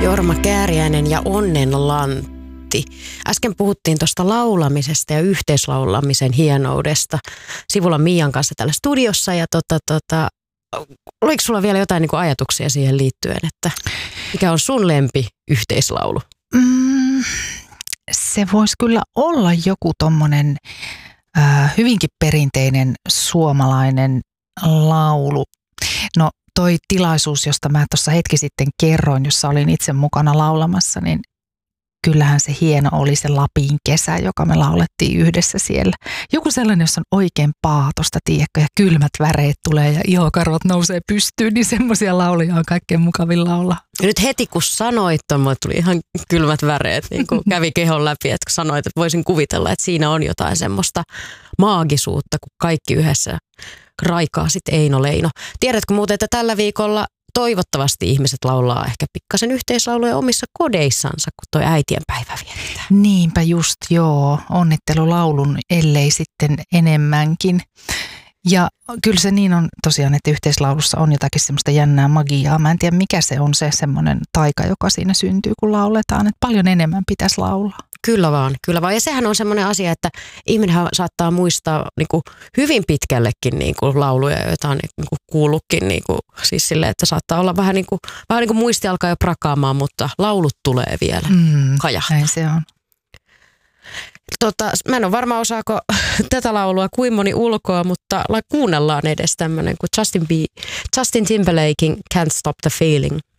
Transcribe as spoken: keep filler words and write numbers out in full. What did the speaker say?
Jorma Kääriäinen ja Onnen Lantti. Äsken puhuttiin tuosta laulamisesta ja yhteislaulamisen hienoudesta Sivulan Miian kanssa täällä studiossa. Ja tota, tota, oliko sulla vielä jotain niin kuin ajatuksia siihen liittyen, että mikä on sun lempi yhteislaulu? Mm, se voisi kyllä olla joku tommonen äh, hyvinkin perinteinen suomalainen laulu. No toi tilaisuus, josta mä tuossa hetki sitten kerroin, jossa olin itse mukana laulamassa, niin kyllähän se hieno oli se Lapin kesä, joka me laulettiin yhdessä siellä. Joku sellainen, jossa on oikein paatosta, tiedätkö, ja kylmät väreet tulee ja ihokarvat nousee pystyyn, niin semmoisia lauluja on kaikkein mukavin laulaa. Ja nyt heti kun sanoit ton, mulle tuli ihan kylmät väreet, niin kuin kävi kehon läpi, että kun sanoit, että voisin kuvitella, että siinä on jotain semmoista maagisuutta, kun kaikki yhdessä raikaa sitten Eino Leino. Tiedätkö muuten, että tällä viikolla toivottavasti ihmiset laulaa ehkä pikkasen yhteislauluja omissa kodeissansa, kun toi äitienpäivä vietetään. Niinpä just, joo. Onnittelulaulun, ellei sitten enemmänkin. Ja kyllä se niin on tosiaan, että yhteislaulussa on jotakin semmoista jännää magiaa. Mä en tiedä, mikä se on se semmoinen taika, joka siinä syntyy, kun lauletaan. Että paljon enemmän pitäisi laulaa. Kyllä vaan, kyllä vaan. Ja sehän on semmoinen asia, että ihminenhän saattaa muistaa niin kuin hyvin pitkällekin niin kuin lauluja, joita on niin kuin kuullutkin. Niin kuin, siis silleen, että saattaa olla vähän niin kuin, vähän niin kuin muisti alkaa jo prakaamaan, mutta laulut tulee vielä mm, kajahtaa. Näin se on. Tota, mä en ole varma, osaako tätä laulua kuin moni ulkoa, mutta kuunnellaan edes tämmöinen kuin Justin, B, Justin Timberlakein Can't Stop the Feeling.